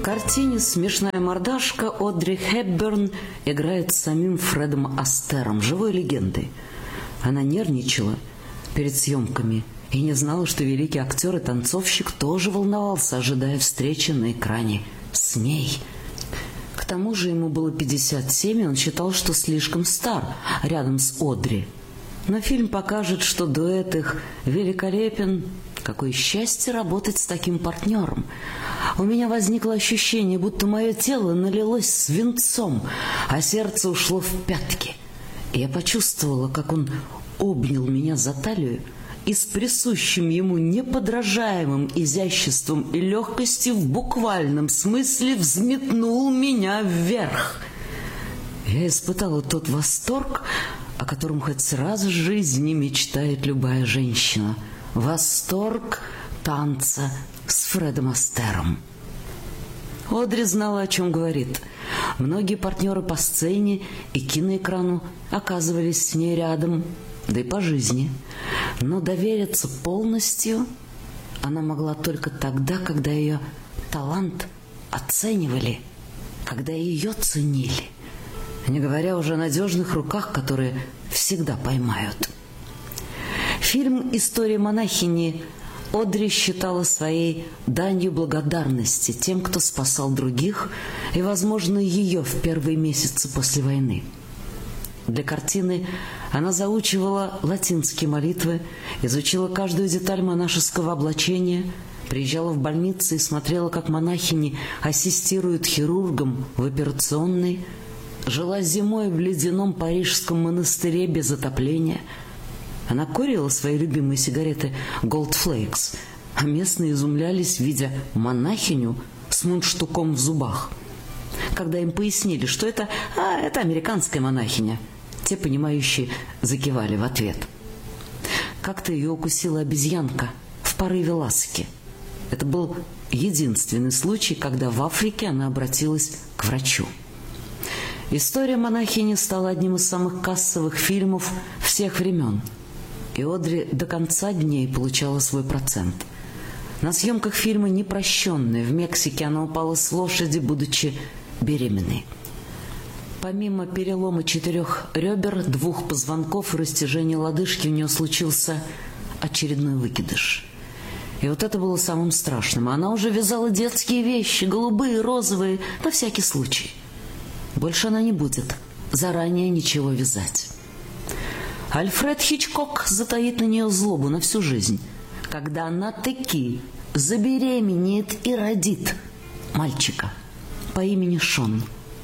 картине «Смешная мордашка» Одри Хепберн играет с самим Фредом Астером, живой легендой. Она нервничала перед съемками и не знала, что великий актер и танцовщик тоже волновался, ожидая встречи на экране с ней. К тому же ему было 57, и он считал, что слишком стар рядом с Одри. Но фильм покажет, что дуэт их великолепен. Какое счастье работать с таким партнером. У меня возникло ощущение, будто мое тело налилось свинцом, а сердце ушло в пятки. И я почувствовала, как он обнял меня за талию и с присущим ему неподражаемым изяществом и легкостью в буквальном смысле взметнул меня вверх. Я испытала тот восторг, о котором хоть сразу в жизни мечтает любая женщина. Восторг танца с Фредом Астером. Одри знала, о чем говорит. Многие партнеры по сцене и киноэкрану оказывались с ней рядом, да и по жизни. Но довериться полностью она могла только тогда, когда ее талант оценивали, когда ее ценили, не говоря уже о надежных руках, которые всегда поймают. Фильм «История монахини» Одри считала своей данью благодарности тем, кто спасал других, и, возможно, ее в первые месяцы после войны. Для картины она заучивала латинские молитвы, изучила каждую деталь монашеского облачения, приезжала в больницы и смотрела, как монахини ассистируют хирургам в операционной, жила зимой в ледяном парижском монастыре без отопления. Она курила свои любимые сигареты Gold Flakes, а местные изумлялись, видя монахиню с мундштуком в зубах. Когда им пояснили, что это американская монахиня, те, понимающие, закивали в ответ. Как-то ее укусила обезьянка в порыве ласки. Это был единственный случай, когда в Африке она обратилась к врачу. «История монахини» стала одним из самых кассовых фильмов всех времен. И Одри до конца дней получала свой процент. На съемках фильма «Непрощенная» в Мексике она упала с лошади, будучи беременной. Помимо перелома 4 ребер, 2 позвонков и растяжения лодыжки, у нее случился очередной выкидыш. И вот это было самым страшным. Она уже вязала детские вещи, голубые, розовые, на всякий случай. Больше она не будет заранее ничего вязать. Альфред Хичкок затаит на нее злобу на всю жизнь, когда она таки забеременеет и родит мальчика по имени Шон.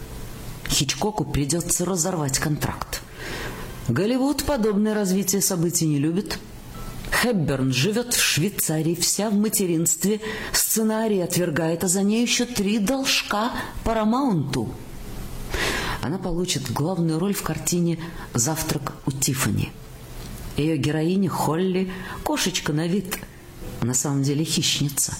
Хичкоку придется разорвать контракт. Голливуд подобное развитие событий не любит. Хепберн живет в Швейцарии, вся в материнстве, сценарий отвергает, а за ней еще 3 должка Парамаунту. Она получит главную роль в картине «Завтрак у Тиффани». Ее героиня Холли – кошечка на вид, а на самом деле хищница.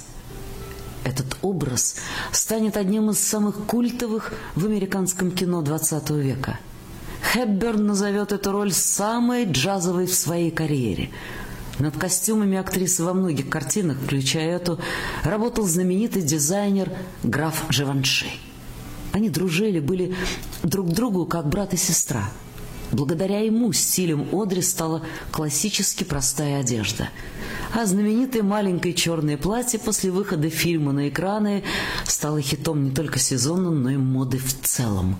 Этот образ станет одним из самых культовых в американском кино XX века. Хепберн назовет эту роль самой джазовой в своей карьере. Над костюмами актрисы во многих картинах, включая эту, работал знаменитый дизайнер граф Живанши. Они дружили, были друг другу как брат и сестра. Благодаря ему стилем Одри стала классически простая одежда. А знаменитое маленькое черное платье после выхода фильма на экраны стало хитом не только сезона, но и моды в целом.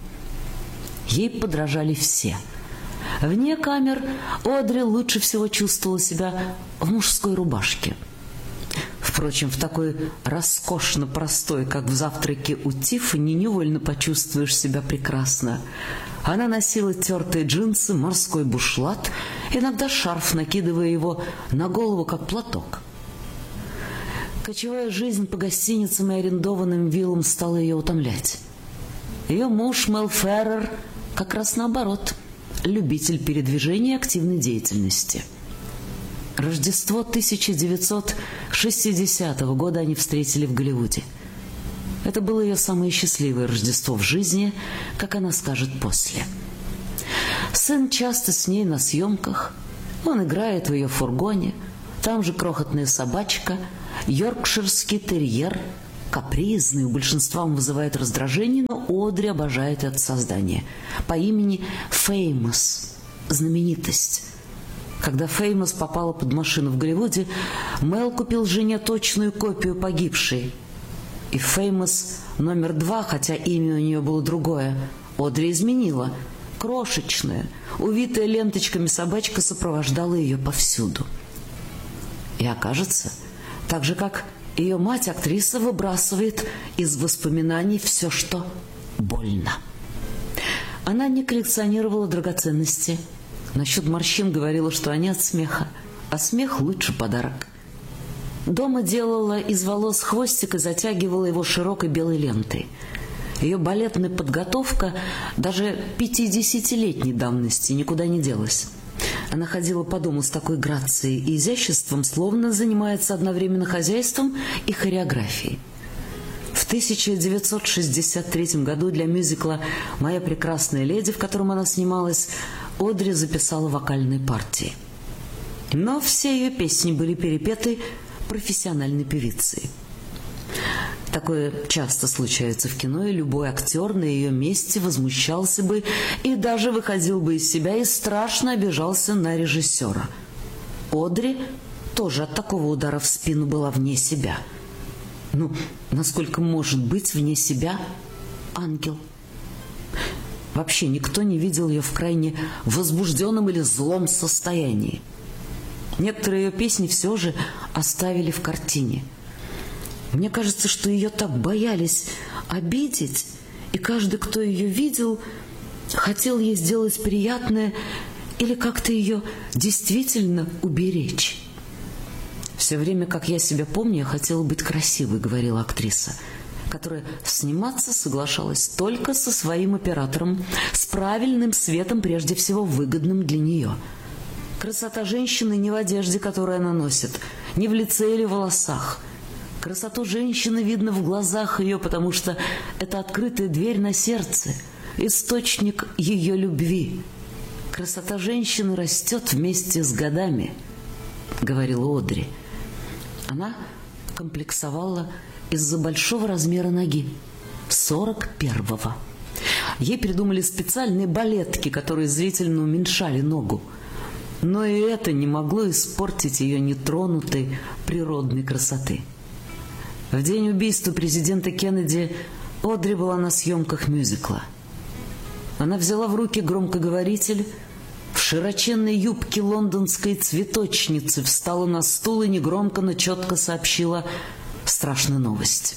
Ей подражали все. Вне камер Одри лучше всего чувствовала себя в мужской рубашке. Впрочем, в такой роскошно простой, как в «Завтраке у Тиффани», невольно почувствуешь себя прекрасно. Она носила тертые джинсы, морской бушлат, иногда шарф, накидывая его на голову, как платок. Кочевая жизнь по гостиницам и арендованным виллам стала ее утомлять. Ее муж Мел Феррер как раз наоборот, любитель передвижения и активной деятельности. Рождество 1960 года они встретили в Голливуде. Это было ее самое счастливое Рождество в жизни, как она скажет после. Сын часто с ней на съемках. Он играет в ее фургоне. Там же крохотная собачка, йоркширский терьер, капризный, у большинства он вызывает раздражение, но Одри обожает это создание по имени Феймос, знаменитость. Когда Феймос попала под машину в Голливуде, Мел купил жене точную копию погибшей. И Феймос номер 2, хотя имя у нее было другое, Одри изменила. Крошечная, увитая ленточками собачка сопровождала ее повсюду. И окажется, так же, как ее мать, актриса выбрасывает из воспоминаний все, что больно. Она не коллекционировала драгоценности. Насчет морщин говорила, что они от смеха, а смех лучше подарок. Дома делала из волос хвостик и затягивала его широкой белой лентой. Ее балетная подготовка даже 50-летней давности никуда не делась. Она ходила по дому с такой грацией и изяществом, словно занимается одновременно хозяйством и хореографией. В 1963 году для мюзикла «Моя прекрасная леди», в котором она снималась, Одри записала вокальные партии. Но все ее песни были перепеты профессиональной певицей. Такое часто случается в кино, и любой актер на ее месте возмущался бы и даже выходил бы из себя и страшно обижался на режиссера. Одри тоже от такого удара в спину была вне себя. Насколько может быть вне себя ангел? Вообще никто не видел ее в крайне возбужденном или злом состоянии. Некоторые ее песни все же оставили в картине. Мне кажется, что ее так боялись обидеть, и каждый, кто ее видел, хотел ей сделать приятное или как-то ее действительно уберечь. «Все время, как я себя помню, я хотела быть красивой», — говорила актриса, которая сниматься соглашалась только со своим оператором, с правильным светом, прежде всего выгодным для нее. Красота женщины не в одежде, которую она носит, не в лице или волосах. Красоту женщины видно в глазах ее, потому что это открытая дверь на сердце, источник ее любви. Красота женщины растет вместе с годами, говорила Одри. Она комплексовала из-за большого размера ноги, 41-го. Ей придумали специальные балетки, которые зрительно уменьшали ногу. Но и это не могло испортить ее нетронутой природной красоты. В день убийства президента Кеннеди Одри была на съемках мюзикла. Она взяла в руки громкоговоритель, в широченной юбке лондонской цветочницы встала на стул и негромко, но четко сообщила страшную новость.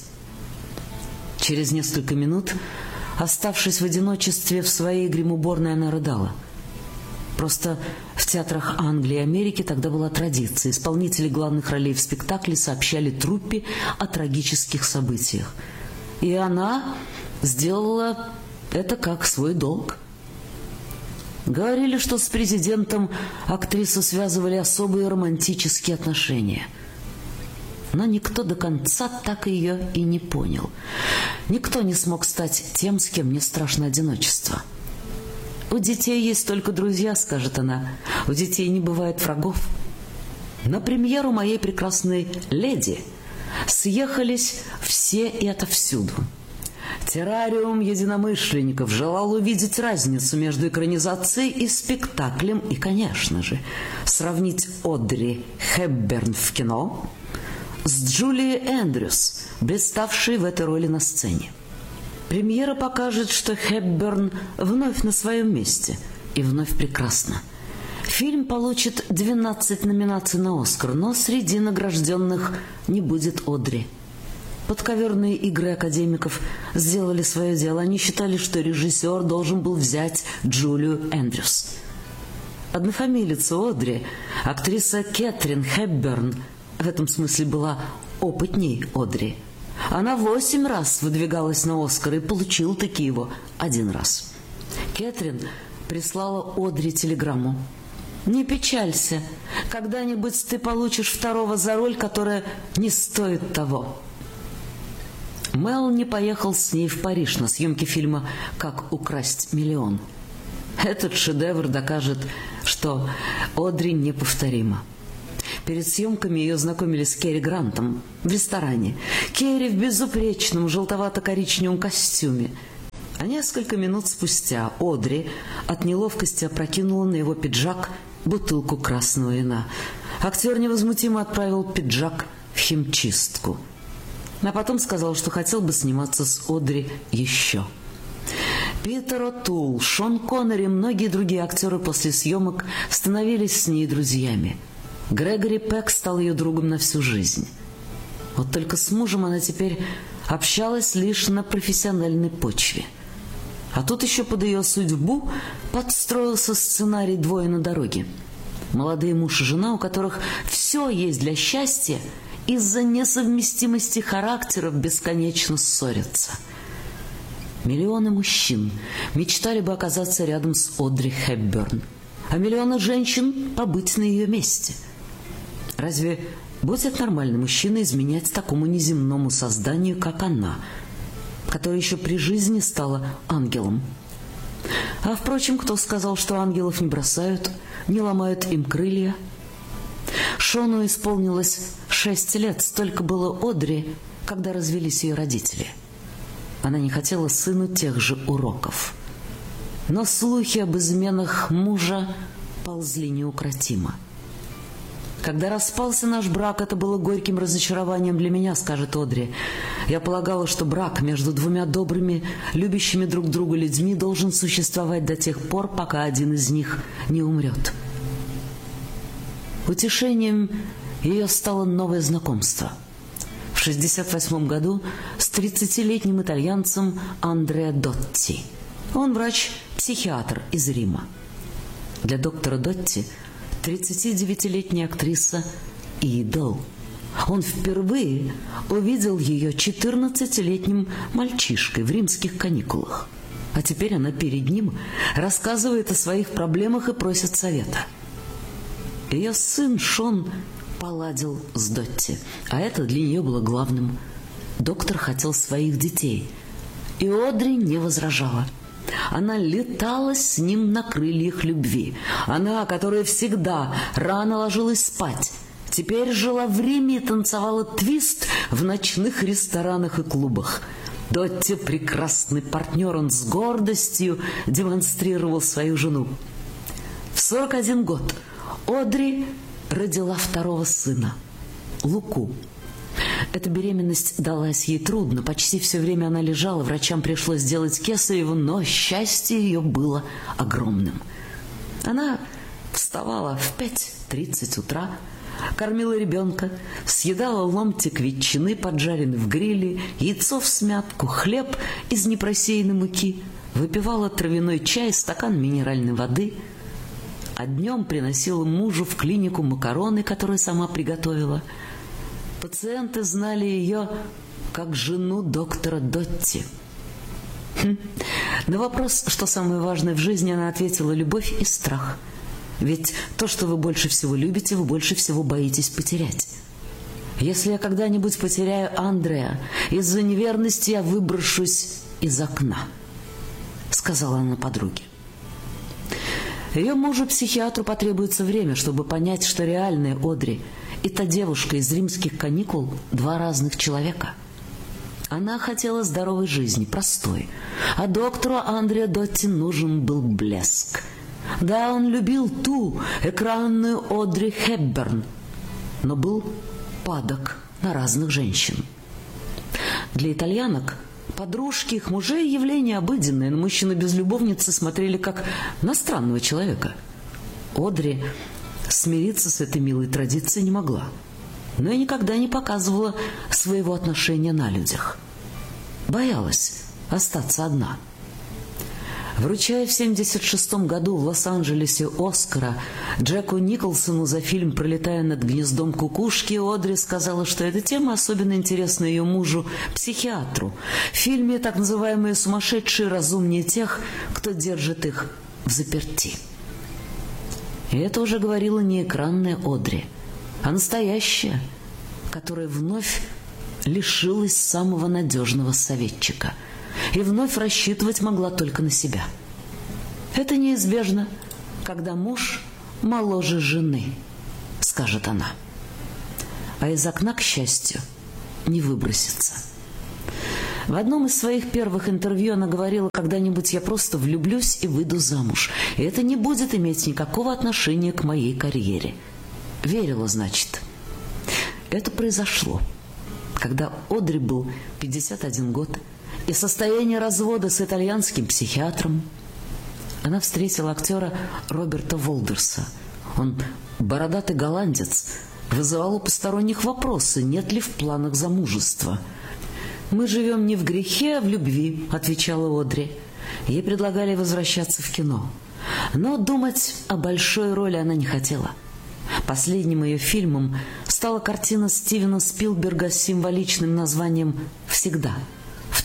Через несколько минут, оставшись в одиночестве в своей гримуборной, она рыдала. Просто в театрах Англии и Америки тогда была традиция. Исполнители главных ролей в спектакле сообщали труппе о трагических событиях. И она сделала это как свой долг. Говорили, что с президентом актрису связывали особые романтические отношения. Но никто до конца так ее и не понял. Никто не смог стать тем, с кем не страшно одиночество. «У детей есть только друзья», — скажет она. «У детей не бывает врагов». На премьеру «Моей прекрасной леди» съехались все и отовсюду. Террариум единомышленников желал увидеть разницу между экранизацией и спектаклем и, конечно же, сравнить Одри Хепберн в кино с Джулией Эндрюс, блиставшей в этой роли на сцене. Премьера покажет, что Хепберн вновь на своем месте и вновь прекрасна. Фильм получит 12 номинаций на «Оскар», но среди награжденных не будет Одри. Подковерные игры академиков сделали свое дело. Они считали, что режиссер должен был взять Джулию Эндрюс. Однофамилица Одри, актриса Кэтрин Хепберн, в этом смысле была опытней Одри. Она 8 раз выдвигалась на «Оскар» и получила таки его 1 раз. Кэтрин прислала Одри телеграмму. «Не печалься, когда-нибудь ты получишь второго за роль, которая не стоит того». Мел не поехал с ней в Париж на съемки фильма «Как украсть миллион». Этот шедевр докажет, что Одри неповторима. Перед съемками ее знакомили с Керри Грантом в ресторане. Керри в безупречном желтовато-коричневом костюме. А несколько минут спустя Одри от неловкости опрокинула на его пиджак бутылку красного вина. Актер невозмутимо отправил пиджак в химчистку. А потом сказал, что хотел бы сниматься с Одри еще. Питер О'Тул, Шон Коннери и многие другие актеры после съемок становились с ней друзьями. Грегори Пек стал ее другом на всю жизнь. Вот только с мужем она теперь общалась лишь на профессиональной почве. А тут еще под ее судьбу подстроился сценарий «Двое на дороге». Молодые муж и жена, у которых все есть для счастья, из-за несовместимости характеров бесконечно ссорятся. Миллионы мужчин мечтали бы оказаться рядом с Одри Хепберн, а миллионы женщин побыть на ее месте. Разве будет нормальный мужчина изменять такому неземному созданию, как она, которая еще при жизни стала ангелом? А, впрочем, кто сказал, что ангелов не бросают, не ломают им крылья? Шону исполнилось 6 лет, столько было Одри, когда развелись ее родители. Она не хотела сыну тех же уроков. Но слухи об изменах мужа ползли неукротимо. «Когда распался наш брак, это было горьким разочарованием для меня», — скажет Одри. «Я полагала, что брак между двумя добрыми, любящими друг друга людьми должен существовать до тех пор, пока один из них не умрет». Утешением ее стало новое знакомство. В 1968 году с 30-летним итальянцем Андреа Дотти. Он врач-психиатр из Рима. Для доктора Дотти 39-летняя актриса – идол. Он впервые увидел ее 14-летним мальчишкой в римских каникулах. А теперь она перед ним рассказывает о своих проблемах и просит совета. Ее сын Шон поладил с Дотти, а это для нее было главным. Доктор хотел своих детей, и Одри не возражала. Она летала с ним на крыльях любви. Она, которая всегда рано ложилась спать, теперь жила в Риме и танцевала твист в ночных ресторанах и клубах. Дотти — прекрасный партнер, он с гордостью демонстрировал свою жену. В 41 год Одри родила второго сына, Луку. Эта беременность далась ей трудно. Почти все время она лежала, врачам пришлось сделать кесарево, но счастье ее было огромным. Она вставала в 5:30 утра, кормила ребенка, съедала ломтик ветчины, поджаренный в гриле, яйцо всмятку, хлеб из непросеянной муки, выпивала травяной чай, стакан минеральной воды, а днем приносила мужу в клинику макароны, которые сама приготовила. Пациенты знали ее как жену доктора Дотти. На вопрос, что самое важное в жизни, она ответила: любовь и страх. Ведь то, что вы больше всего любите, вы больше всего боитесь потерять. Если я когда-нибудь потеряю Андреа, из-за неверности я выброшусь из окна, сказала она подруге. Ее мужу-психиатру потребуется время, чтобы понять, что реальная Одри и та девушка из римских каникул – два разных человека. Она хотела здоровой жизни, простой, а доктору Андреа Дотти нужен был блеск. Да, он любил ту экранную Одри Хепберн, но был падок на разных женщин. Для итальянок подружки их мужей явление обыденное, но мужчины без любовницы смотрели как на странного человека. Одри смириться с этой милой традицией не могла, но и никогда не показывала своего отношения на людях. Боялась остаться одна. Вручая в 1976 году в Лос-Анджелесе Оскара Джеку Николсону за фильм «Пролетая над гнездом кукушки», Одри сказала, что эта тема особенно интересна ее мужу, психиатру. В фильме так называемые сумасшедшие разумнее тех, кто держит их взаперти. И это уже говорила не экранная Одри, а настоящая, которая вновь лишилась самого надежного советчика и вновь рассчитывать могла только на себя. Это неизбежно, когда муж моложе жены, скажет она. а из окна, к счастью, не выбросится. В одном из своих первых интервью она говорила: «Когда-нибудь я просто влюблюсь и выйду замуж, и это не будет иметь никакого отношения к моей карьере». Верила, значит. Это произошло, когда Одри был 51 год и в состоянии развода с итальянским психиатром. Она встретила актера Роберта Волдерса. Он, бородатый голландец, вызывал у посторонних вопросы, нет ли в планах замужества. «Мы живем не в грехе, а в любви», — отвечала Одри. Ей предлагали возвращаться в кино. Но думать о большой роли она не хотела. Последним ее фильмом стала картина Стивена Спилберга с символичным названием «Всегда» в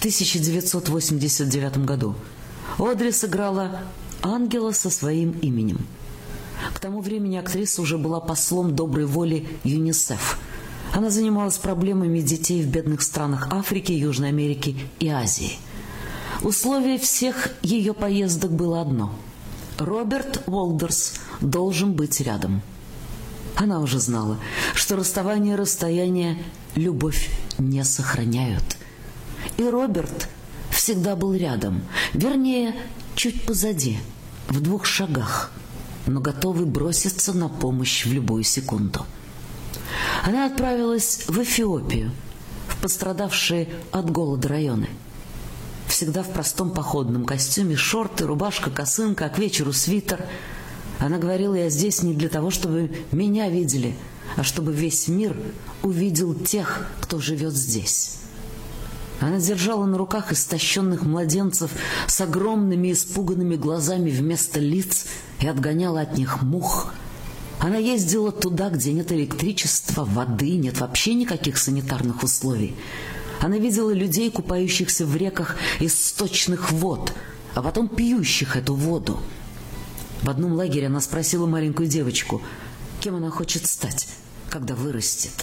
1989 году. Одри сыграла ангела со своим именем. К тому времени актриса уже была послом доброй воли ЮНИСЕФ. Она занималась проблемами детей в бедных странах Африки, Южной Америки и Азии. Условие всех ее поездок было одно: Роберт Волдерс должен быть рядом. Она уже знала, что расставание и расстояние любовь не сохраняют. И Роберт всегда был рядом, вернее, чуть позади, в 2 шагах, но готовый броситься на помощь в любую секунду. Она отправилась в Эфиопию, в пострадавшие от голода районы. Всегда в простом походном костюме, шорты, рубашка, косынка, а к вечеру свитер. Она говорила: «Я здесь не для того, чтобы меня видели, а чтобы весь мир увидел тех, кто живет здесь». Она держала на руках истощенных младенцев с огромными испуганными глазами вместо лиц и отгоняла от них мух. Она ездила туда, где нет электричества, воды, нет вообще никаких санитарных условий. Она видела людей, купающихся в реках из сточных вод, а потом пьющих эту воду. В одном лагере она спросила маленькую девочку, кем она хочет стать, когда вырастет.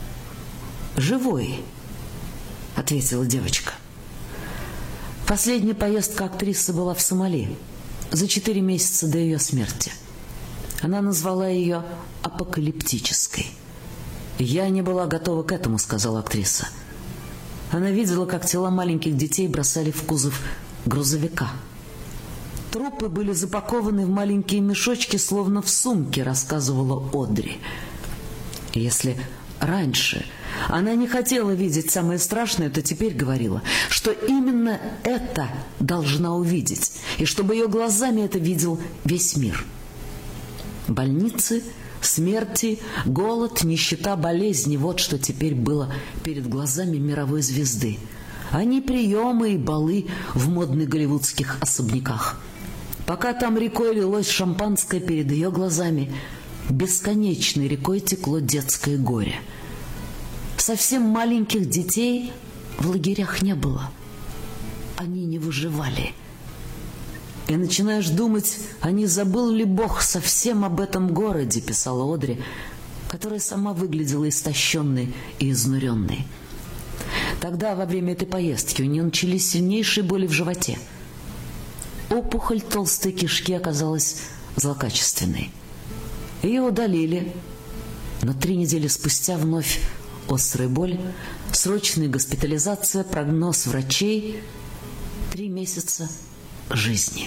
«Живой», — ответила девочка. Последняя поездка актрисы была в Сомали за 4 месяца до ее смерти. Она назвала ее апокалиптической. «Я не была готова к этому», — сказала актриса. Она видела, как тела маленьких детей бросали в кузов грузовика. «Трупы были запакованы в маленькие мешочки, словно в сумке», — рассказывала Одри. Если раньше она не хотела видеть самое страшное, то теперь говорила, что именно это должна увидеть, и чтобы ее глазами это видел весь мир. Больницы, смерти, голод, нищета, болезни — вот что теперь было перед глазами мировой звезды, а не приемы и балы в модных голливудских особняках. Пока там рекой лилось шампанское, перед ее глазами бесконечной рекой текло детское горе. Совсем маленьких детей в лагерях не было. Они не выживали. И начинаешь думать, а не забыл ли Бог совсем об этом городе, писала Одри, которая сама выглядела истощенной и изнуренной. Тогда, во время этой поездки, у нее начались сильнейшие боли в животе. Опухоль толстой кишки оказалась злокачественной. Ее удалили, но 3 недели спустя вновь острая боль, срочная госпитализация, прогноз врачей — 3 месяца жизни.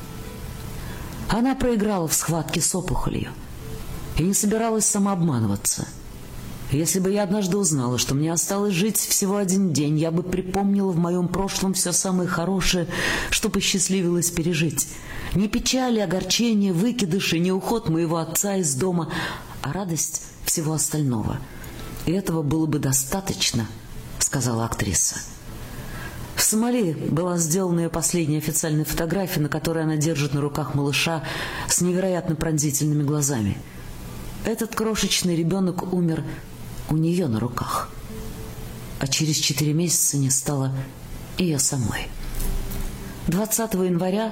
Она проиграла в схватке с опухолью и не собиралась самообманываться. Если бы я однажды узнала, что мне осталось жить всего 1 день, я бы припомнила в моем прошлом все самое хорошее, что посчастливилось пережить. Не печали, огорчения, выкидыши, не уход моего отца из дома, а радость всего остального. И этого было бы достаточно, сказала актриса. В Сомали была сделана ее последняя официальная фотография, на которой она держит на руках малыша с невероятно пронзительными глазами. Этот крошечный ребенок умер у нее на руках, а через 4 месяца не стало ее самой. 20 января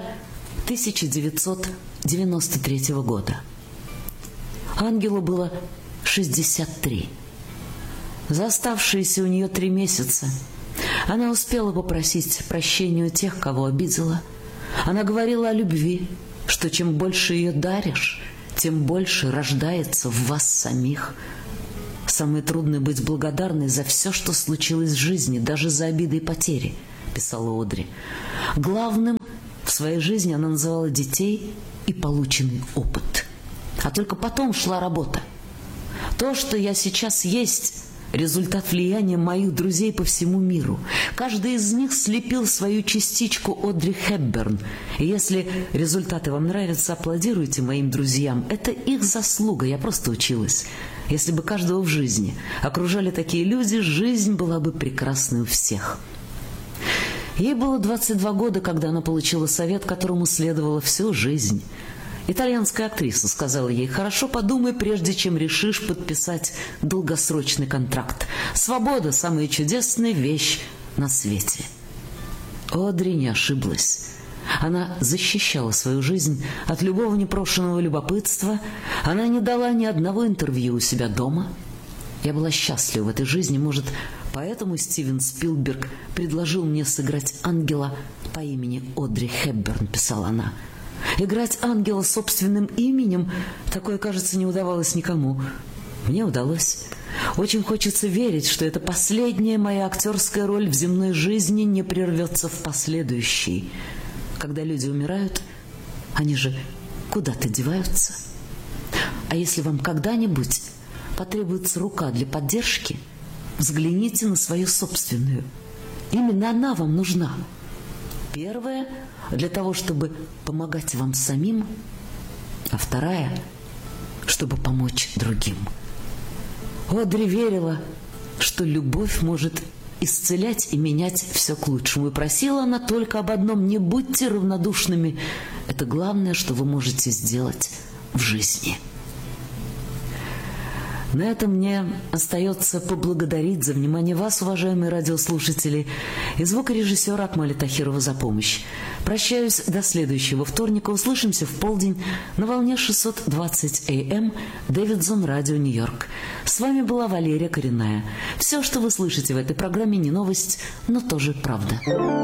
1993 года. Ангелу было 63. За оставшиеся у нее 3 месяца она успела попросить прощения у тех, кого обидела. Она говорила о любви, что чем больше ее даришь, тем больше рождается в вас самих. Самое трудное — быть благодарной за все, что случилось в жизни, даже за обиды и потери, писала Одри. Главным в своей жизни она называла детей и полученный опыт. А только потом шла работа. То, что я сейчас есть, результат влияния моих друзей по всему миру. Каждый из них слепил свою частичку Одри Хепберн. И если результаты вам нравятся, аплодируйте моим друзьям. Это их заслуга, я просто училась. Если бы каждого в жизни окружали такие люди, жизнь была бы прекрасной у всех. Ей было 22 года, когда она получила совет, которому следовала всю жизнь. Итальянская актриса сказала ей: «Хорошо подумай, прежде чем решишь подписать долгосрочный контракт. Свобода – самая чудесная вещь на свете». Одри не ошиблась. Она защищала свою жизнь от любого непрошенного любопытства. Она не дала ни одного интервью у себя дома. Я была счастлива в этой жизни, может, поэтому Стивен Спилберг предложил мне сыграть ангела по имени Одри Хепберн, писала она. Играть ангела собственным именем — такое, кажется, не удавалось никому. Мне удалось. Очень хочется верить, что эта последняя моя актерская роль в земной жизни не прервется в последующей. Когда люди умирают, они же куда-то деваются. А если вам когда-нибудь потребуется рука для поддержки, взгляните на свою собственную. Именно она вам нужна. Первая — для того, чтобы помогать вам самим, а вторая — чтобы помочь другим. Одри верила, что любовь может исцелять и менять все к лучшему. И просила она только об одном: не будьте равнодушными. Это главное, что вы можете сделать в жизни. На этом мне остается поблагодарить за внимание вас, уважаемые радиослушатели, и звукорежиссера Акмаля Тахирова за помощь. Прощаюсь до следующего вторника. Услышимся в полдень на волне 620 АМ Дэвидсон Радио Нью-Йорк. С вами была Валерия Коренная. Все, что вы слышите в этой программе, не новость, но тоже правда.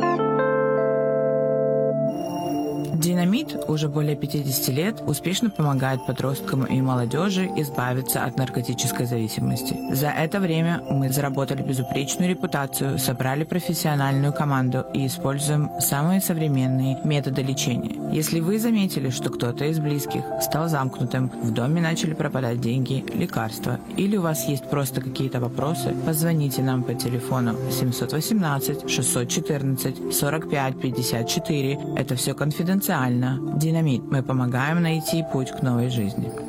Динамит уже более 50 лет успешно помогает подросткам и молодежи избавиться от наркотической зависимости. За это время мы заработали безупречную репутацию, собрали профессиональную команду и используем самые современные методы лечения. Если вы заметили, что кто-то из близких стал замкнутым, в доме начали пропадать деньги, лекарства, или у вас есть просто какие-то вопросы, позвоните нам по телефону 718 614 45 54. Это все конфиденциально. Динамит. Мы помогаем найти путь к новой жизни.